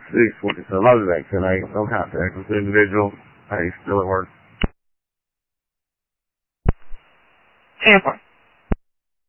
6:47. I'll be back tonight. No contact with the individual. Hey, still at work. Tampa.